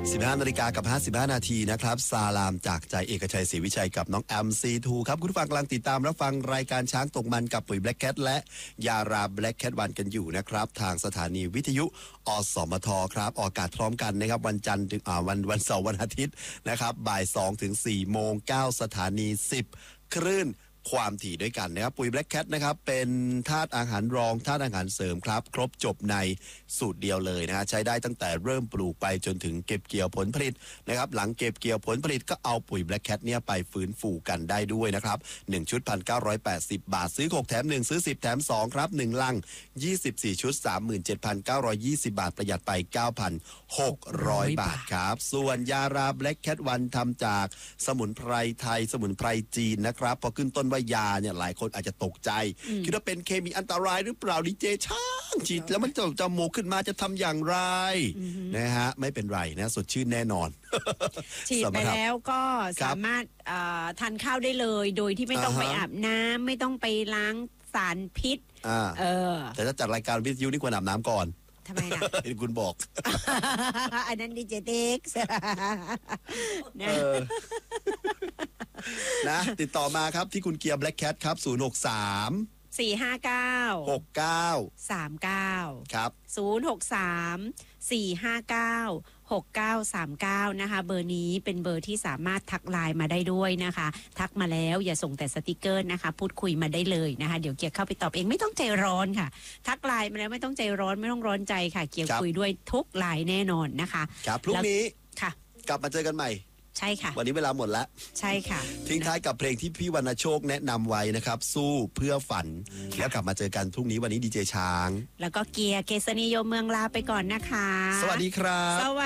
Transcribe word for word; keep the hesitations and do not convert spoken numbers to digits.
สิบห้านาฬิกากับห้าสิบห้านาทีนะครับซาลามจากใจเอกชัยศรีวิชัยกับน้องแอมซีทูครับคุณผู้ฟังกำลังติดตามรับฟังรายการช้างตกมันกับปุ๋ยแบล็กแคทและยาราแบล็กแคทวันกันอยู่นะครับทางสถานีวิทยุอสมทครับออกอากาศพร้อมกันนะครับวันจันทร์ถึงอ่าวันวันเสาร์วันอาทิตย์นะครับบ่ายสองถึงสี่โมงเก้าสถานีสิบคลื่นความถี่ด้วยกันนะครับปุ๋ยแบล็กแคทนะครับเป็นธาตุอาหารรองธาตุอาหารเสริมครับครบจบในสูตรเดียวเลยนะฮะใช้ได้ตั้งแต่เริ่มปลูกไปจนถึงเก็บเกี่ยวผลผลิตนะครับหลังเก็บเกี่ยวผลผลิตก็เอาปุ๋ยแบล็กแคทเนี่ยไปฟื้นฟูกันได้ด้วยนะครับหนึ่งชุด หนึ่งพันเก้าร้อยแปดสิบ บาทซื้อหกแถมหนึ่งซื้อสิบแถมสองครับหนึ่งลังยี่สิบสี่ชุด สามหมื่นเจ็ดพันเก้าร้อยยี่สิบ บาทประหยัดไป เก้าพันหกร้อย บาทครับส่วนยาราแบล็กแคทวันทำจากสมุนไพรไทยสมุนไพรจีนนะครับพอขึ้นต้นว่ายาเนี่ยหลายคนอาจจะตกใจคิดว่าเป็นเคมีอันตรายหรือเปล่าดีเจช้างฉีดแล้วมันจะจมูกขึ้นมาจะทำอย่างไรนะฮะไม่เป็นไรนะสดชื่นแน่นอนฉีดไปแล้วก็สามารถทานข้าวได้เลยโดยที่ไม่ต้องไปอาบน้ำไม่ต้องไปล้างสารพิษเออแต่ถ้าจัดรายการวิทยุนี่ควรอาบน้ำก่อนทำไมล่ะเห็นคุณบอกอันนั้นดีเจเด็กนะติดต่อมาครับที่คุณเกียร์แบล็กแคทครับศูนย์ หก สามสี่ ห้า เก้าหก เก้าสาม เก้าครับศูนย์ หก สาม สี่ ห้า เก้า หก เก้า สาม เก้านะคะเบอร์นี้เป็นเบอร์ที่สามารถทักไลน์มาได้ด้วยนะคะทักมาแล้วอย่าส่งแต่สติกเกอร์นะคะพูดคุยมาได้เลยนะคะเดี๋ยวเกียร์เข้าไปตอบเองไม่ต้องใจร้อนค่ะทักไลน์มาแล้วไม่ต้องใจร้อนไม่ต้องร้อนใจค่ะเกียร์คุยด้วยทุกไลน์แน่นอนนะคะครับพรุ่งนี้ค่ะกลับมาเจอกันใหม่ใช่ค่ะวันนี้เวลาหมดแล้วใช่ค่ะทิ้งท้ายกับเพลงที่พี่วรรณโชคแนะนำไว้นะครับสู้เพื่อฝันแล้วกลับมาเจอกันพรุ่งนี้วันนี้ดีเจช้างแล้วก็เกียร์เกษณีโยมเมืองลาไปก่อนนะคะสวัสดีครับ